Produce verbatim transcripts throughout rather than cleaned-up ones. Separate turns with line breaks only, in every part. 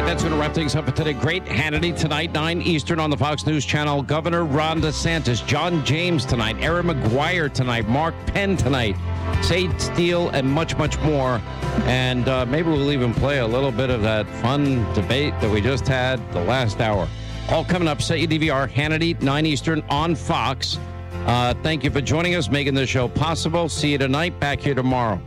That's going to wrap things up for today. Great Hannity tonight, nine Eastern on the Fox News Channel. Governor Ron DeSantis, John James tonight, Aaron McGuire tonight, Mark Penn tonight, Sade Steele, and much, much more. And uh, maybe we'll even play a little bit of that fun debate that we just had the last hour. All coming up. Set your D V R, Hannity, nine Eastern on Fox. Uh, thank you for joining us, making this show possible. See you tonight. Back here tomorrow.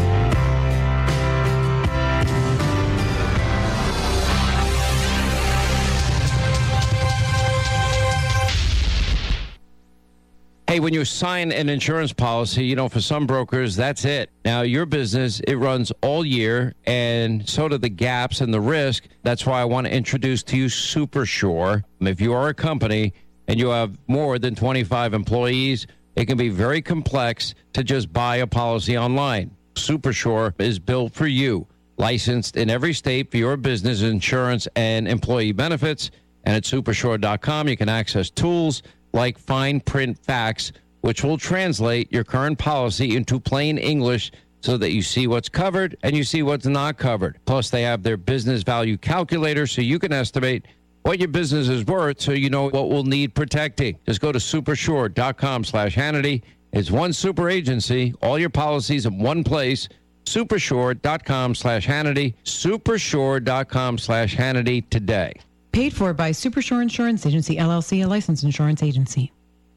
Hey, when you sign an insurance policy, you know, for some brokers, that's it. Now, your business, it runs all year, and so do the gaps and the risk. That's why I want to introduce to you SuperSure. If you are a company and you have more than twenty-five employees, it can be very complex to just buy a policy online. SuperSure is built for you, licensed in every state for your business insurance and employee benefits. And at supersure dot com, you can access tools like fine print facts, which will translate your current policy into plain English so that you see what's covered and you see what's not covered. Plus, they have their business value calculator so you can estimate what your business is worth so you know what will need protecting. Just go to supersure dot com slash Hannity. It's one super agency, all your policies in one place. supersure dot com slash Hannity. supersure dot com slash Hannity today.
Paid for by SuperSure Insurance Agency, L L C, a licensed insurance agency.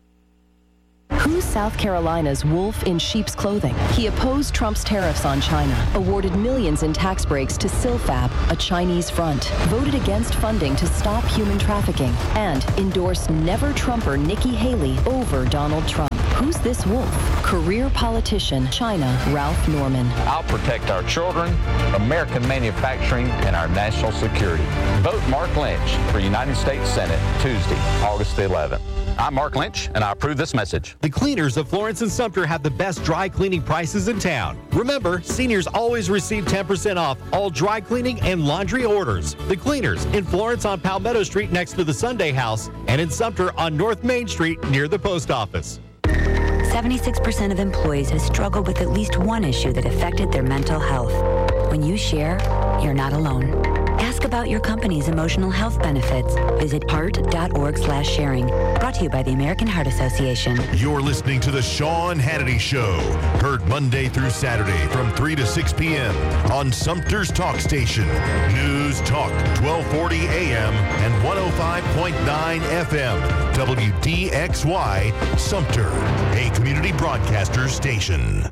Who's South Carolina's wolf in sheep's clothing? He opposed Trump's tariffs on China, awarded millions in tax breaks to Silfab, a Chinese front, voted against funding to stop human trafficking, and endorsed never-Trumper Nikki Haley over Donald Trump. Who's this wolf? Career politician, China, Ralph Norman.
I'll protect our children, American manufacturing, and our national security. Vote Mark Lynch for United States Senate Tuesday, August the eleventh. I'm Mark Lynch, and I approve this message.
The cleaners of Florence and Sumter have the best dry cleaning prices in town. Remember, seniors always receive ten percent off all dry cleaning and laundry orders. The cleaners in Florence on Palmetto Street next to the Sunday House, and in Sumter on North Main Street near the post office.
seventy-six percent of employees have struggled with at least one issue that affected their mental health. When you share, you're not alone. Ask about your company's emotional health benefits. Visit heart.org slash sharing. Brought to you by the American Heart Association.
You're listening to The Sean Hannity Show. Heard Monday through Saturday from three to six p.m. on Sumter's Talk Station. News Talk twelve forty A M and one oh five point nine F M. W D X Y, Sumter, a community broadcaster station.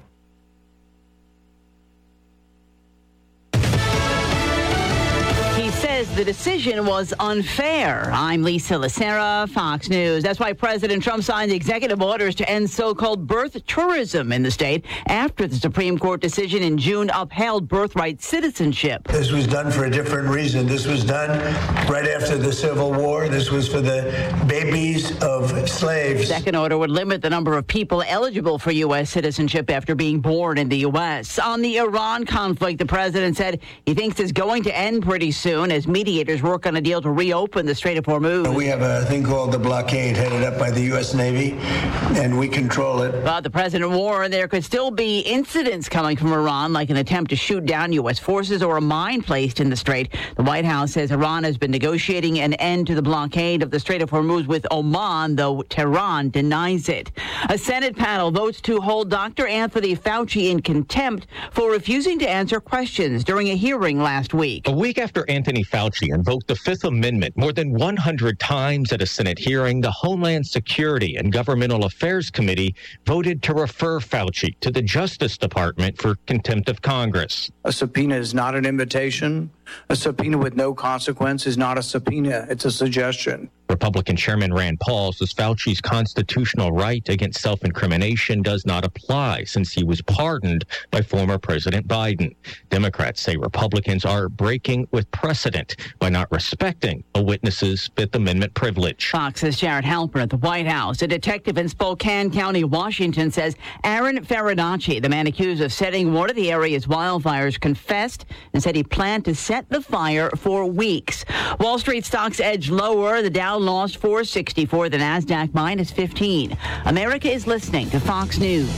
Says the decision was unfair. I'm Lisa Lacera, Fox News. That's why President Trump signed executive orders to end so-called birth tourism in the state after the Supreme Court decision in June upheld birthright citizenship.
This was done for a different reason. This was done right after the Civil War. This was for the babies of slaves.
The second order would limit the number of people eligible for U S citizenship after being born in the U S. On the Iran conflict, the president said he thinks it's going to end pretty soon as mediators work on a deal to reopen the Strait of Hormuz.
We have a thing called the blockade headed up by the U S Navy, and we control it.
But the president warned there could still be incidents coming from Iran, like an attempt to shoot down U S forces or a mine placed in the strait. The White House says Iran has been negotiating an end to the blockade of the Strait of Hormuz with Oman, though Tehran denies it. A Senate panel votes to hold Doctor Anthony Fauci in contempt for refusing to answer questions during a hearing last week.
A week after Anthony Fauci invoked the Fifth Amendment more than one hundred times at a Senate hearing, the Homeland Security and Governmental Affairs Committee voted to refer Fauci to the Justice Department for contempt of Congress.
A subpoena is not an invitation. A subpoena with no consequence is not a subpoena. It's a suggestion.
Republican Chairman Rand Paul says Fauci's constitutional right against self-incrimination does not apply since he was pardoned by former President Biden. Democrats say Republicans are breaking with precedent by not respecting a witness's Fifth Amendment privilege.
Fox's Jared Halpern at the White House. A detective in Spokane County, Washington, says Aaron Farinacci, the man accused of setting one of the area's wildfires, confessed and said he planned to set the fire for weeks. Wall Street stocks edged lower. The Dow lost four sixty-four, the Nasdaq minus fifteen. America is listening to Fox News.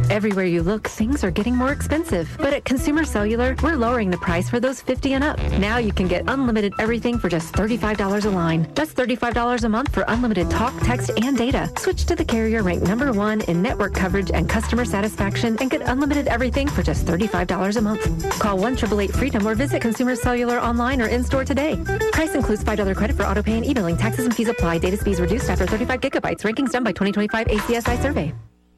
Everywhere you look, things are getting more expensive. But at Consumer Cellular, we're lowering the price for those fifty and up. Now you can get unlimited everything for just thirty-five dollars a line. That's thirty-five dollars a month for unlimited talk, text, and data. Switch to the carrier ranked number one in network coverage and customer satisfaction and get unlimited everything for just thirty-five dollars a month. Call one eight eight eight freedom or visit Consumer Cellular online or in-store today. Price includes five dollars credit for auto pay and e-billing. Taxes and fees apply. Data speeds reduced after thirty-five gigabytes. Rankings done by twenty twenty-five A C S I survey.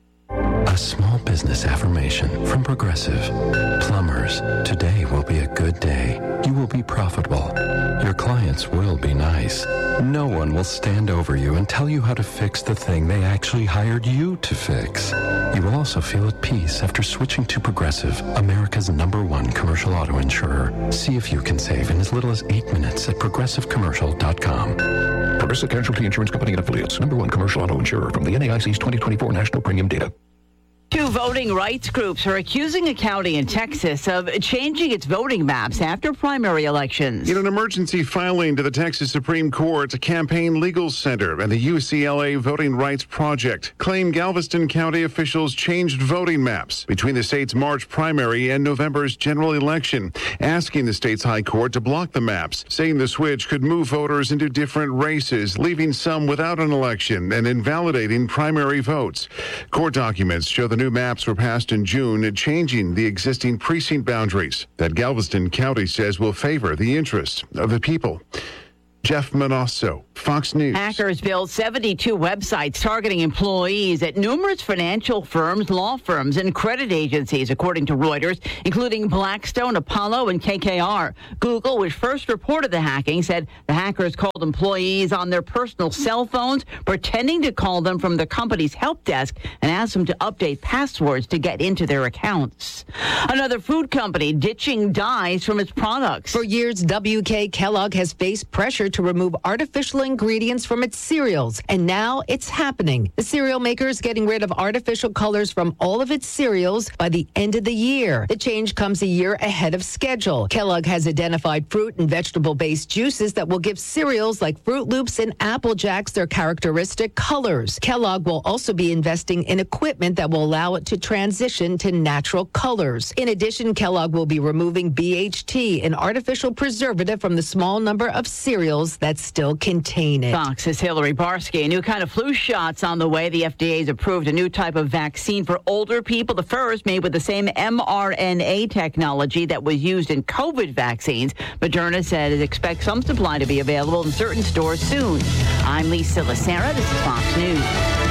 A small business affirmation from Progressive. Plumbers, today will be a good day. You will be profitable. Your clients will be nice. No one will stand over you and tell you how to fix the thing they actually hired you to fix. You will also feel at peace after switching to Progressive, America's number one commercial auto insurer. See if you can save in as little as eight minutes at progressive commercial dot com.
Progressive Casualty Insurance Company and Affiliates. Number one commercial auto insurer from the N A I C's twenty twenty-four National Premium Data.
Two voting rights groups are accusing a county in Texas of changing its voting maps after primary elections.
In an emergency filing to the Texas Supreme Court, a Campaign Legal Center and the U C L A Voting Rights Project claim Galveston County officials changed voting maps between the state's March primary and November's general election, asking the state's high court to block the maps, saying the switch could move voters into different races, leaving some without an election and invalidating primary votes. Court documents show the new maps were passed in June, changing the existing precinct boundaries that Galveston County says will favor the interests of the people. Jeff Manasso, Fox News.
Hackers built seventy-two websites targeting employees at numerous financial firms, law firms, and credit agencies, according to Reuters, including Blackstone, Apollo, and K K R. Google, which first reported the hacking, said the hackers called employees on their personal cell phones, pretending to call them from the company's help desk and asked them to update passwords to get into their accounts. Another food company ditching dyes from its products.
For years, W K Kellogg has faced pressure to remove artificial ingredients from its cereals, and now it's happening. The cereal maker is getting rid of artificial colors from all of its cereals by the end of the year. The change comes a year ahead of schedule. Kellogg has identified fruit and vegetable-based juices that will give cereals like Fruit Loops and Apple Jacks their characteristic colors. Kellogg will also be investing in equipment that will allow it to transition to natural colors. In addition, Kellogg will be removing B H T, an artificial preservative, from the small number of cereals that still contain it.
Fox's Hillary Barsky. A new kind of flu shot's on the way. The F D A's approved a new type of vaccine for older people. The first made with the same mRNA technology that was used in COVID vaccines. Moderna said it expects some supply to be available in certain stores soon. I'm Lisa Lacera. This is Fox News.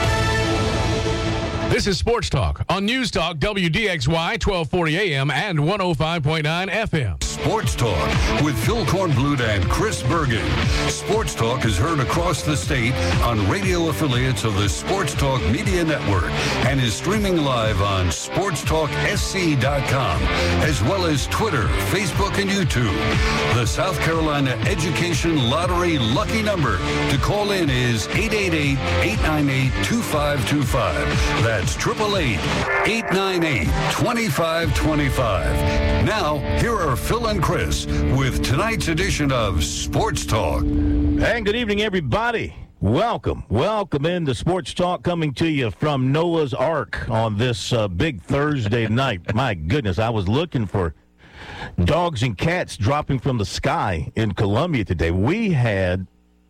This is Sports Talk on News Talk W D X Y twelve forty A M and one oh five point nine F M.
Sports Talk with Phil Kornblut and Chris Bergen. Sports Talk is heard across the state on radio affiliates of the Sports Talk Media Network and is streaming live on sports talk s c dot com, as well as Twitter, Facebook, and YouTube. The South Carolina Education Lottery lucky number to call in is eight eight eight, eight nine eight, two five two five. That's eight eight eight, eight nine eight, two five two five. Now, here are Phil and Chris with tonight's edition of Sports Talk.
And good evening, everybody. Welcome. Welcome into Sports Talk, coming to you from Noah's Ark on this uh, big Thursday night. My goodness, I was looking for dogs and cats dropping from the sky in Columbia today. We had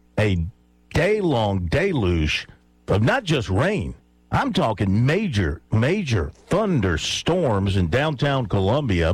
a day-long deluge of not just rain. I'm talking major, major thunderstorms in downtown Columbia.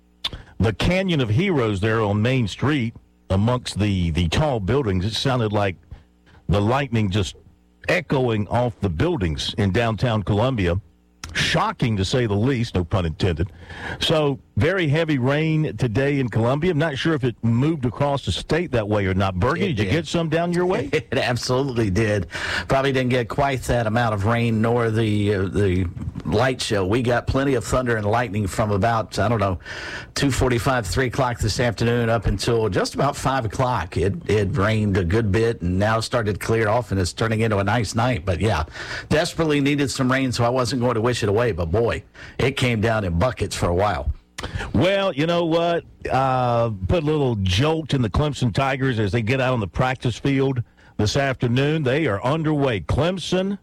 The Canyon of Heroes there on Main Street, amongst the, the tall buildings, it sounded like the lightning just echoing off the buildings in downtown Columbia. Shocking, to say the least, no pun intended. So, very heavy rain today in Columbia. I'm not sure if it moved across the state that way or not. Bergen, did you get some down your way?
It absolutely did. Probably didn't get quite that amount of rain nor the uh, the light show. We got plenty of thunder and lightning from about, I don't know, two forty-five, three o'clock this afternoon up until just about five o'clock. It, it rained a good bit and now started to clear off, and it's turning into a nice night. But, yeah, desperately needed some rain, so I wasn't going to wish it away. But, boy, it came down in buckets for a while.
Well, you know what? Uh, put a little jolt in the Clemson Tigers as they get out on the practice field this afternoon. They are underway. Clemson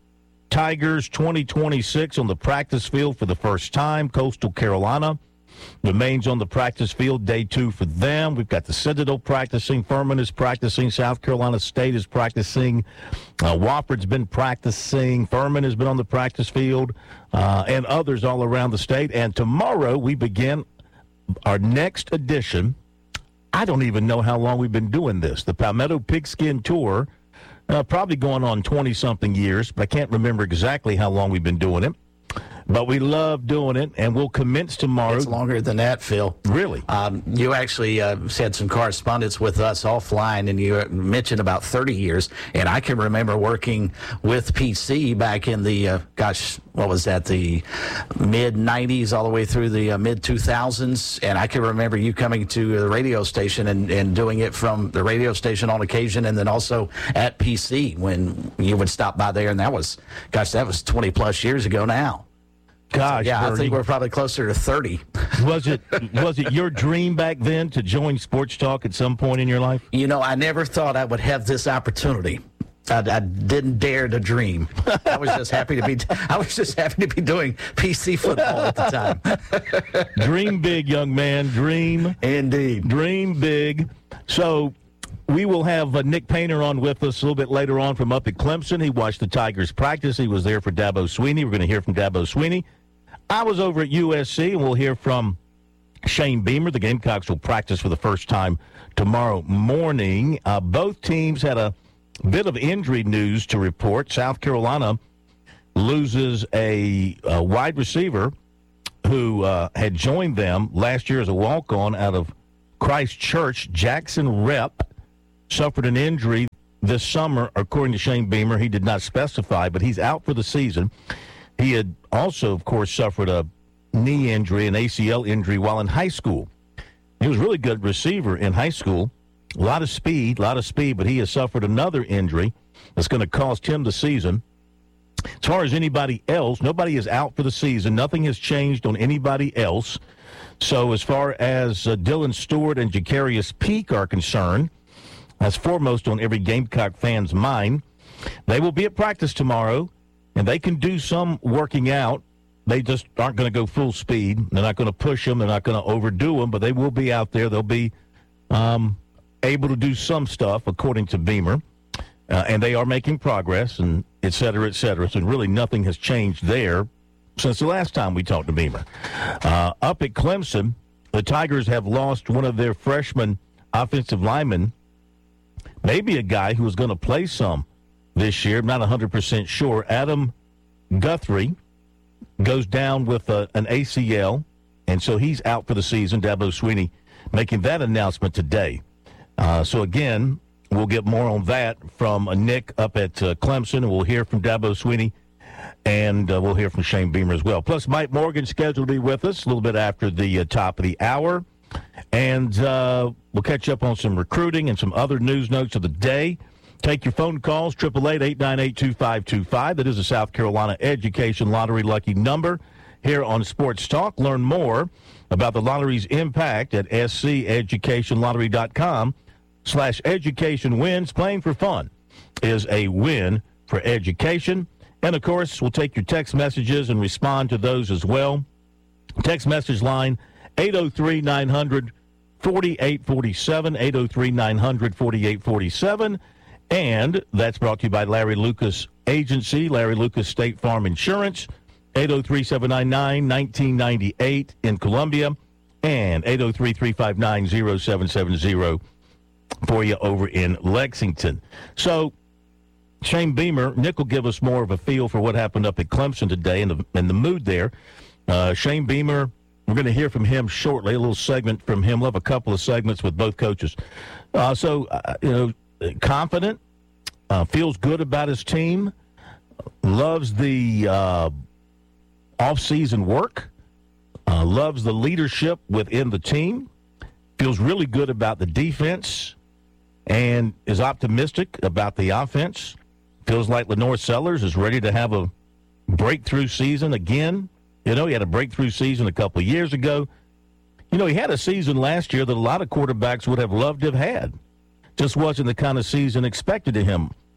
Tigers twenty twenty-six on the practice field for the first time. Coastal Carolina remains on the practice field, day two for them. We've got the Citadel practicing. Furman is practicing. South Carolina State is practicing. Uh, Wofford's been practicing. Furman has been on the practice field, uh, and others all around the state. And tomorrow we begin our next edition. I don't even know how long we've been doing this. The Palmetto Pigskin Tour, uh, probably going on twenty-something years, but I can't remember exactly how long we've been doing it. But we love doing it, and we'll commence tomorrow.
It's longer than that, Phil.
Really?
Um, you actually uh, had some correspondence with us offline, and you mentioned about thirty years. And I can remember working with P C back in the, uh, gosh, what was that, the mid nineties all the way through the uh, mid two thousands. And I can remember you coming to the radio station and, and doing it from the radio station on occasion, and then also at P C when you would stop by there. And that was, gosh, that was twenty plus years ago now.
Gosh,
yeah,
Bernie.
I think we're probably closer to thirty.
Was it was it your dream back then to join Sports Talk at some point in your life?
You know, I never thought I would have this opportunity. I, I didn't dare to dream. I was just happy to be. I was just happy to be doing P C football at the time.
Dream big, young man. Dream
indeed.
Dream big. So we will have uh, Nick Painter on with us a little bit later on from up at Clemson. He watched the Tigers practice. He was there for Dabo Swinney. We're going to hear from Dabo Swinney. I was over at U S C, and we'll hear from Shane Beamer. The Gamecocks will practice for the first time tomorrow morning. Uh, both teams had a bit of injury news to report. South Carolina loses a, a wide receiver who uh, had joined them last year as a walk-on out of Christ Church. Jackson Rep suffered an injury this summer, according to Shane Beamer. He did not specify, but he's out for the season. He had also, of course, suffered a knee injury, an A C L injury while in high school. He was a really good receiver in high school. A lot of speed, a lot of speed, but he has suffered another injury that's going to cost him the season. As far as anybody else, nobody is out for the season. Nothing has changed on anybody else. So as far as uh, Dylan Stewart and Jacarius Peak are concerned, that's foremost on every Gamecock fan's mind. They will be at practice tomorrow, and they can do some working out. They just aren't going to go full speed. They're not going to push them. They're not going to overdo them, but they will be out there. They'll be um, able to do some stuff, according to Beamer, uh, and they are making progress, and et cetera, et cetera. So really nothing has changed there since the last time we talked to Beamer. Uh, up at Clemson, the Tigers have lost one of their freshman offensive linemen, maybe a guy who was going to play some this year. I'm not one hundred percent sure. Adam Guthrie goes down with a, an A C L, and so he's out for the season. Dabo Swinney making that announcement today. Uh, so, again, we'll get more on that from uh, Nick up at uh, Clemson, and we'll hear from Dabo Swinney, and uh, we'll hear from Shane Beamer as well. Plus, Mike Morgan scheduled to be with us a little bit after the uh, top of the hour, and uh, we'll catch up on some recruiting and some other news notes of the day. Take your phone calls, eight eight eight, eight nine eight, two five two five. That is the South Carolina Education Lottery lucky number here on Sports Talk. Learn more about the lottery's impact at sceducationlottery.com slash education wins. Playing for fun is a win for education. And, of course, we'll take your text messages and respond to those as well. Text message line, eight oh three, nine hundred, forty-eight forty-seven, eight oh three, nine hundred, forty-eight forty-seven. And that's brought to you by Larry Lucas Agency, Larry Lucas State Farm Insurance, eight oh three, seven nine nine, one nine nine eight in Columbia, and eight oh three, three five nine, oh seven seven oh for you over in Lexington. So, Shane Beamer, Nick will give us more of a feel for what happened up at Clemson today and the, and the mood there. Uh, Shane Beamer, we're going to hear from him shortly, a little segment from him. We'll have a couple of segments with both coaches. Uh, so, uh, you know, confident, uh, feels good about his team, loves the uh, off-season work, uh, loves the leadership within the team, feels really good about the defense, and is optimistic about the offense. Feels like Lenore Sellers is ready to have a breakthrough season again. You know, he had a breakthrough season a couple of years ago. You know, he had a season last year that a lot of quarterbacks would have loved to have had. Just wasn't the kind of season expected of him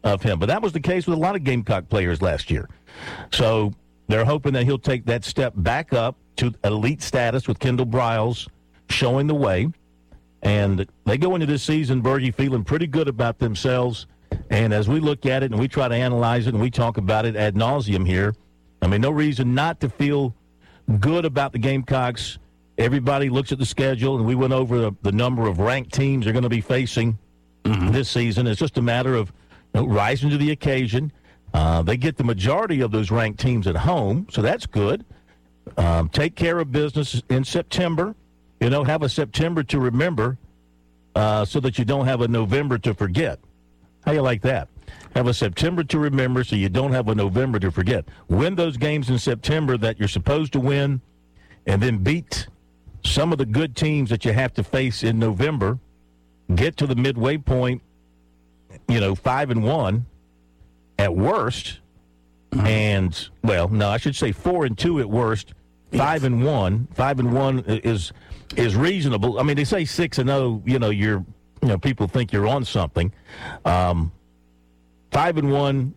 of him. But that was the case with a lot of Gamecock players last year. So they're hoping that he'll take that step back up to elite status with Kendall Briles showing the way. And they go into this season, Bergie, feeling pretty good about themselves. And as we look at it and we try to analyze it and we talk about it ad nauseum here, I mean, no reason not to feel good about the Gamecocks. Everybody looks at the schedule, and we went over the, the number of ranked teams they're going to be facing mm-hmm. this season. It's just a matter of you know, rising to the occasion. Uh, they get the majority of those ranked teams at home, so that's good. Um, take care of business in September. You know, have a September to remember uh, so that you don't have a November to forget. How you like that? Have a September to remember so you don't have a November to forget. Win those games in September that you're supposed to win, and then beat some of the good teams that you have to face in November. Get to the midway point, you know, five and one at worst, and, well, no, I should say four and two at worst. Five and one, five and one is is reasonable. I mean, they say six and zero. You know, you're, you know, people think you're on something. Um, five and one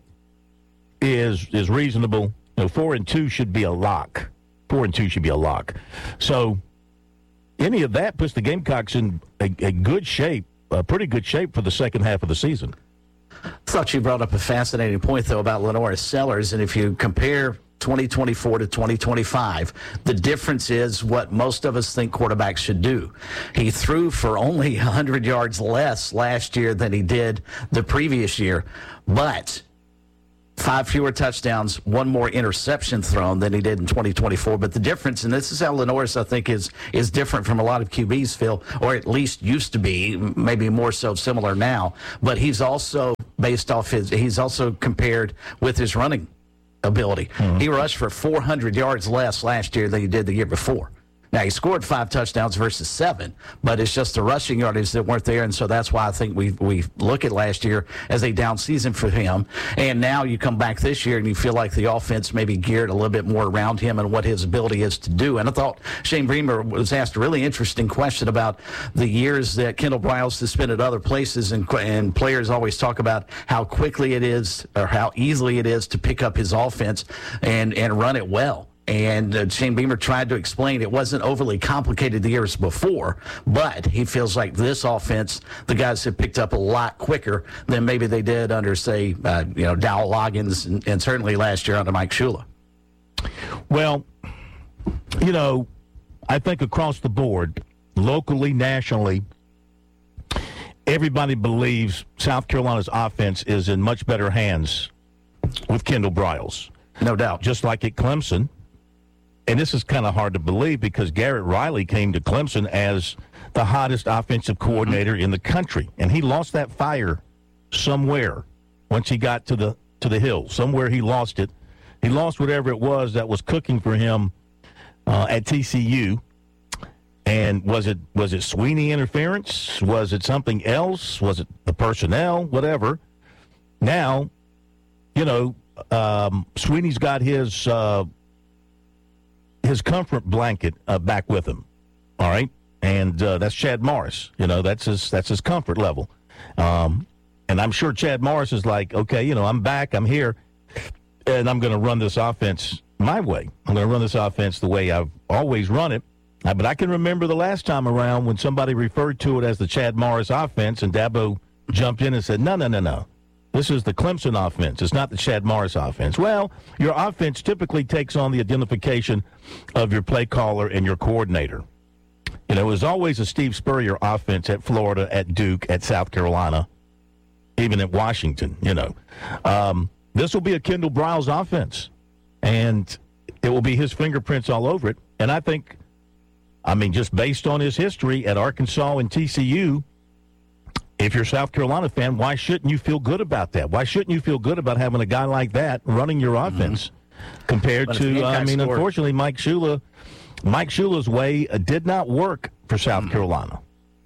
is is reasonable. You know, four and two should be a lock. Four and two should be a lock. So, any of that puts the Gamecocks in a, a good shape, a pretty good shape for the second half of the season.
I thought you brought up a fascinating point, though, about LaNorris Sellers, and if you compare twenty twenty-four to twenty twenty-five, the difference is what most of us think quarterbacks should do. He threw for only one hundred yards less last year than he did the previous year, but five fewer touchdowns, one more interception thrown than he did in twenty twenty-four. But the difference, and this is how LaNorris, I think, is is different from a lot of Q Bs, Phil, or at least used to be, maybe more so similar now. But he's also based off his, he's also compared with his running ability. Mm-hmm. He rushed for four hundred yards less last year than he did the year before. Now, he scored five touchdowns versus seven, but it's just the rushing yardage that weren't there, and so that's why I think we we look at last year as a down season for him. And now you come back this year and you feel like the offense may be geared a little bit more around him and what his ability is to do. And I thought Shane Beamer was asked a really interesting question about the years that Kendall Briles has spent at other places, and, and players always talk about how quickly it is or how easily it is to pick up his offense and, and run it well. And uh, Shane Beamer tried to explain it wasn't overly complicated the years before, but he feels like this offense, the guys have picked up a lot quicker than maybe they did under, say, uh, you know, Dowell Loggins and, and certainly last year under Mike Shula.
Well, you know, I think across the board, locally, nationally, everybody believes South Carolina's offense is in much better hands with Kendall Briles.
No doubt.
Just like at Clemson. And this is kind of hard to believe because Garrett Riley came to Clemson as the hottest offensive coordinator in the country. And he lost that fire somewhere once he got to the to the hill. Somewhere he lost it. He lost whatever it was that was cooking for him uh, at T C U. And was it was it Sweeney interference? Was it something else? Was it the personnel? Whatever. Now, you know, um, Sweeney's got his uh, his comfort blanket uh, back with him. All right, and uh, that's Chad Morris. You know, that's his that's his comfort level. Um, and I'm sure Chad Morris is like, okay, you know, I'm back, I'm here, and I'm going to run this offense my way. I'm going to run this offense the way I've always run it. Uh, but I can remember the last time around when somebody referred to it as the Chad Morris offense, and Dabo jumped in and said, no, no, no, no. This is the Clemson offense. It's not the Chad Morris offense. Well, your offense typically takes on the identification of your play caller and your coordinator. You know, it was always a Steve Spurrier offense at Florida, at Duke, at South Carolina, even at Washington, you know. Um, this will be a Kendall Briles offense, and it will be his fingerprints all over it. And I think, I mean, just based on his history at Arkansas and T C U, if you're a South Carolina fan, why shouldn't you feel good about that? Why shouldn't you feel good about having a guy like that running your offense mm-hmm. compared to, uh, I mean, scored. Unfortunately, Mike Shula, Mike Shula's way uh, did not work for South mm-hmm. Carolina.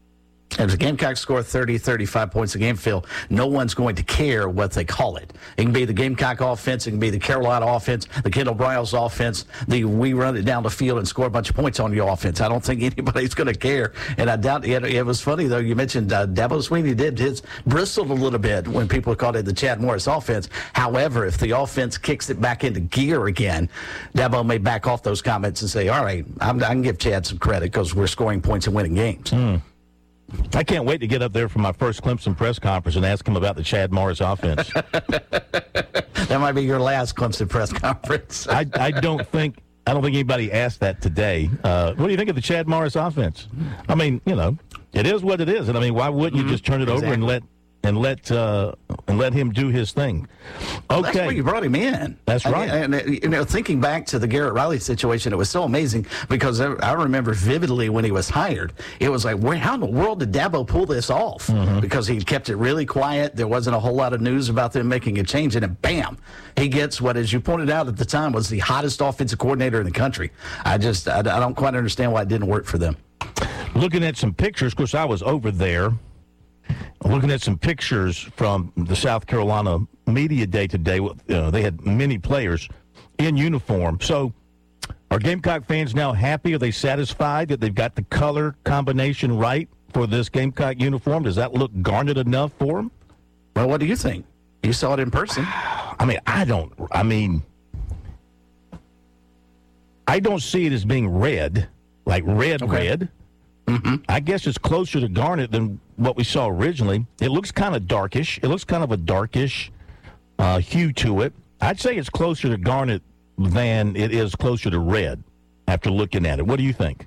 If the Gamecocks score thirty, thirty-five points a game, Phil, no one's going to care what they call it. It can be the Gamecock offense. It can be the Carolina offense, the Kendall Briles offense, the we run it down the field and score a bunch of points on your offense. I don't think anybody's going to care. And I doubt it. It was funny, though. You mentioned uh, Dabo Swinney did his bristled a little bit when people called it the Chad Morris offense. However, if the offense kicks it back into gear again, Dabo may back off those comments and say, all right, I'm, I can give Chad some credit because we're scoring points and winning games.
Mm. I can't wait to get up there for my first Clemson press conference and ask him about the Chad Morris offense.
That might be your last Clemson press conference.
I, I don't think I don't think anybody asked that today. Uh, what do you think of the Chad Morris offense? I mean, you know, it is what it is, and I mean, why wouldn't you mm-hmm. just turn it exactly. over and let and let uh, and let him do his thing? Okay,
well, that's why you brought him in.
That's right.
And, and you know, thinking back to the Garrett Riley situation, it was so amazing because I remember vividly when he was hired. It was like, where, how in the world did Dabo pull this off? Mm-hmm. Because he kept it really quiet. There wasn't a whole lot of news about them making a change, and then bam, he gets what, as you pointed out at the time, was the hottest offensive coordinator in the country. I just, I, I don't quite understand why it didn't work for them.
Looking at some pictures, of course, I was over there. Looking at some pictures from the South Carolina Media Day today, uh, they had many players in uniform. So are Gamecock fans now happy? Are they satisfied that they've got the color combination right for this Gamecock uniform? Does that look garnet enough for them?
Well, what do you think? You saw it in person.
I mean, I don't, I mean, I don't see it as being red, like red, okay. red. Mm-hmm. I guess it's closer to garnet than what we saw originally. It looks kind of darkish. It looks kind of a darkish uh, hue to it. I'd say it's closer to garnet than it is closer to red after looking at it. What do you think?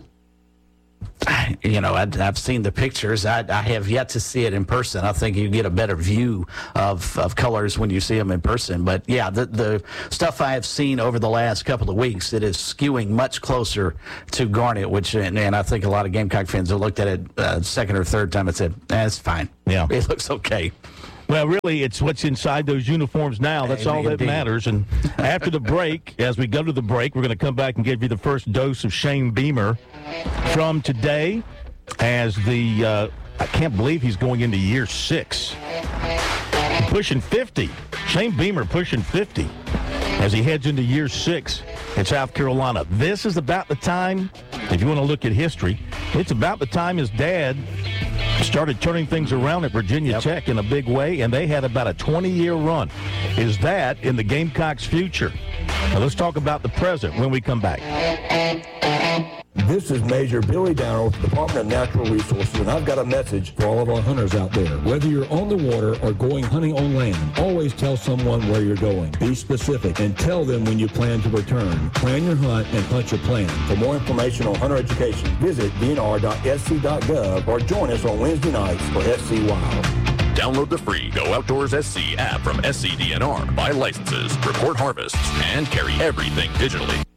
You know, I, I've seen the pictures. I, I have yet to see it in person. I think you get a better view of, of colors when you see them in person. But, yeah, the, the stuff I have seen over the last couple of weeks, it is skewing much closer to garnet, which, and, and I think a lot of Gamecock fans have looked at it uh, second or third time and said, eh, it's fine.
Yeah.
It looks okay.
Well, really, it's what's inside those uniforms now. That's all that matters. And after the break, as we go to the break, we're going to come back and give you the first dose of Shane Beamer from today as the, uh, I can't believe he's going into year six. Pushing fifty. Shane Beamer pushing fifty as he heads into year six in South Carolina. This is about the time, if you want to look at history, it's about the time his dad started turning things around at Virginia yep. Tech in a big way, and they had about a twenty-year run. Is that in the Gamecocks' future? Now let's talk about the present when we come back.
This is Major Billy Darrow with the Department of Natural Resources, and I've got a message for all of our hunters out there. Whether you're on the water or going hunting on land, always tell someone where you're going. Be specific and tell them when you plan to return. Plan your hunt and hunt your plan. For more information on hunter education, visit d n r dot s c dot gov or join us on Wednesday nights for S C Wild.
Download the free Go Outdoors S C app from S C D N R. Buy licenses, report harvests, and carry everything digitally.